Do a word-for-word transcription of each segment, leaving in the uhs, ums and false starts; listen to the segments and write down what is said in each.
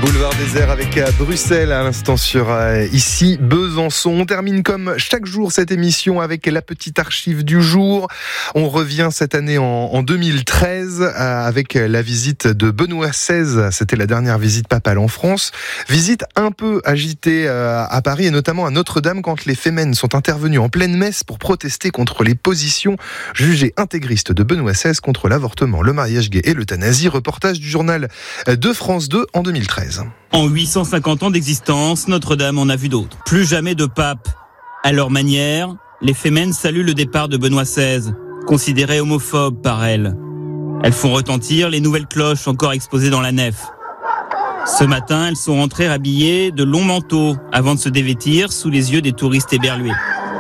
Boulevard Désert avec Bruxelles à l'instant sur euh, ici Besançon. On termine comme chaque jour cette émission avec la petite archive du jour. On revient cette année en, en deux mille treize euh, avec la visite de Benoît seize. C'était la dernière visite papale en France. Visite un peu agitée euh, à Paris et notamment à Notre-Dame quand les Femen sont intervenus en pleine messe pour protester contre les positions jugées intégristes de Benoît seize contre l'avortement, le mariage gay et l'euthanasie. Reportage du journal de France deux en deux mille treize. En huit cent cinquante ans d'existence, Notre-Dame en a vu d'autres. Plus jamais de pape. À leur manière, les Femen saluent le départ de Benoît seize, considéré homophobe par elles. Elles font retentir les nouvelles cloches encore exposées dans la nef. Ce matin, elles sont rentrées habillées de longs manteaux avant de se dévêtir sous les yeux des touristes éberlués.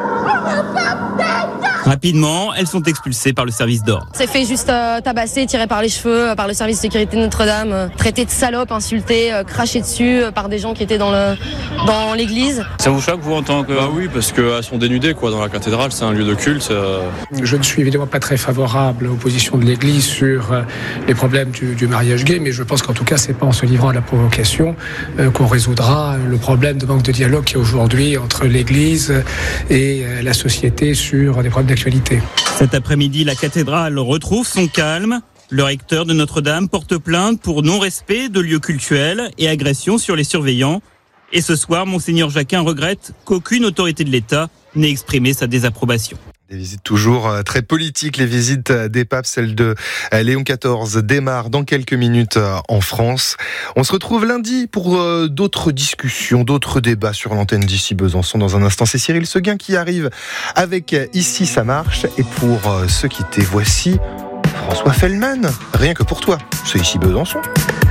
Rapidement, elles sont expulsées par le service d'ordre. C'est fait juste euh, tabasser, tirer par les cheveux euh, par le service de sécurité de Notre-Dame, euh, traité de salope, insulté, euh, craché dessus euh, par des gens qui étaient dans le dans l'église. Ça vous choque vous en tant que... Bah oui, parce qu'elles sont dénudées quoi dans la cathédrale, c'est un lieu de culte. Euh... Je ne suis évidemment pas très favorable aux positions de l'église sur euh, les problèmes du, du mariage gay, mais je pense qu'en tout cas c'est pas en se livrant à la provocation euh, qu'on résoudra le problème de manque de dialogue qu'il y a aujourd'hui entre l'église et euh, la société sur des problèmes d'actualité. Cet après-midi, la cathédrale retrouve son calme. Le recteur de Notre-Dame porte plainte pour non-respect de lieux cultuels et agression sur les surveillants. Et ce soir, Monseigneur Jacquin regrette qu'aucune autorité de l'État n'ait exprimé sa désapprobation. Des visites toujours très politiques, les visites des papes, celle de Léon quatorze démarre dans quelques minutes en France. On se retrouve lundi pour d'autres discussions, d'autres débats sur l'antenne d'ici Besançon. Dans un instant, c'est Cyril Seguin qui arrive avec Ici ça marche. Et pour se quitter, voici François Fellman. Rien que pour toi, c'est Ici Besançon.